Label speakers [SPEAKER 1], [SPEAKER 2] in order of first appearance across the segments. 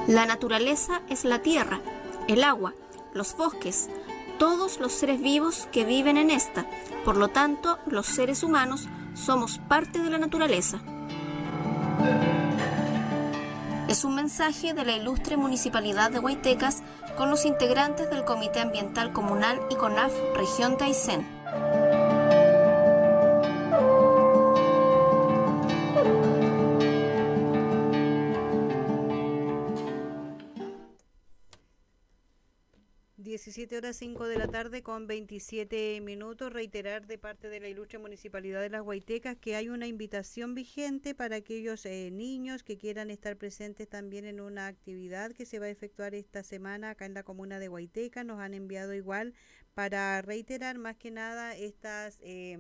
[SPEAKER 1] La naturaleza es la tierra, el agua, los bosques, todos los seres vivos que viven en esta. Por lo tanto, los seres humanos somos parte de la naturaleza. Es un mensaje de la ilustre Municipalidad de Huaytecas con los integrantes del Comité Ambiental Comunal y CONAF Región de Aysén.
[SPEAKER 2] (17:05 Reiterar de parte de la ilustre Municipalidad de Las Huaytecas que hay una invitación vigente para aquellos niños que quieran estar presentes también en una actividad que se va a efectuar esta semana acá en la comuna de Huaytecas. Nos han enviado igual para reiterar más que nada estas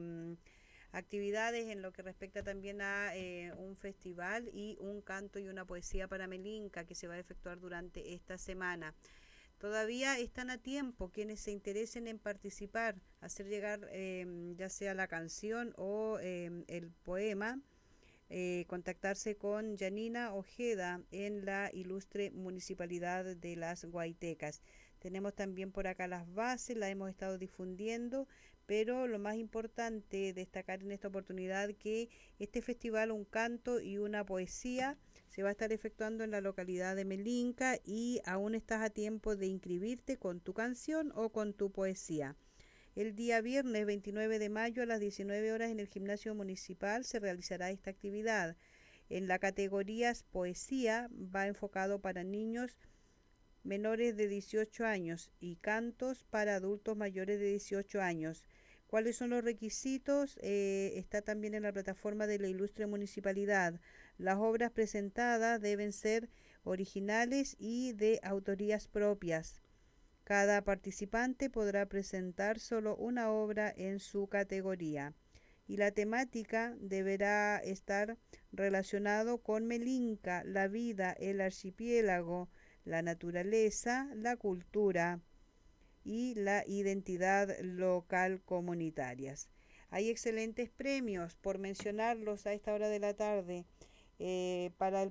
[SPEAKER 2] actividades en lo que respecta también a un festival y un canto y una poesía para Melinka que se va a efectuar durante esta semana. Todavía están a tiempo quienes se interesen en participar, hacer llegar ya sea la canción o el poema, contactarse con Janina Ojeda en la ilustre Municipalidad de Las Huaytecas. Tenemos también por acá las bases, las hemos estado difundiendo, pero lo más importante destacar en esta oportunidad que este festival, un canto y una poesía, se va a estar efectuando en la localidad de Melinka y aún estás a tiempo de inscribirte con tu canción o con tu poesía. El día viernes 29 de mayo a las 19 horas en el gimnasio municipal se realizará esta actividad. En la categoría poesía va enfocado para niños menores de 18 años y cantos para adultos mayores de 18 años. ¿Cuáles son los requisitos? Está también en la plataforma de la ilustre municipalidad. Las obras presentadas deben ser originales y de autorías propias. Cada participante podrá presentar solo una obra en su categoría. Y la temática deberá estar relacionado con Melinka, la vida, el archipiélago, la naturaleza, la cultura y la identidad local comunitarias. Hay excelentes premios, por mencionarlos a esta hora de la tarde, para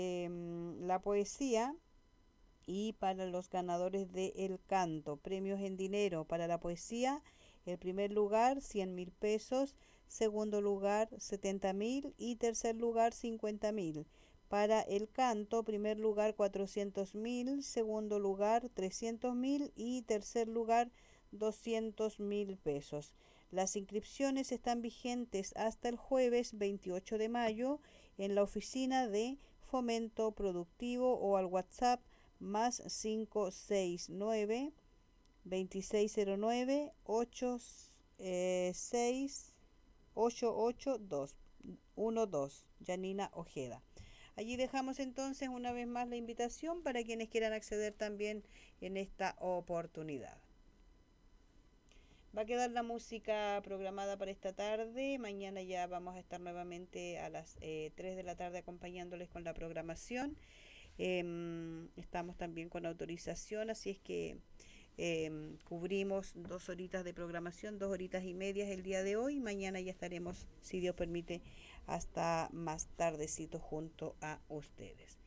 [SPEAKER 2] la poesía y para los ganadores del canto. Premios en dinero para la poesía, el primer lugar 100.000 pesos, segundo lugar 70.000 y tercer lugar 50.000. Para el canto, primer lugar 400.000, segundo lugar 300.000 y tercer lugar 200.000 pesos. Las inscripciones están vigentes hasta el jueves 28 de mayo en la oficina de Fomento Productivo o al WhatsApp más 569 2609 88212. Janina Ojeda. Allí dejamos entonces una vez más la invitación para quienes quieran acceder también en esta oportunidad. Va a quedar la música programada para esta tarde. Mañana ya vamos a estar nuevamente a las 3 de la tarde acompañándoles con la programación. Estamos también con autorización, así es que cubrimos 2 horitas de programación, 2 horitas y medias el día de hoy. Mañana ya estaremos, si Dios permite, hasta más tardecito junto a ustedes.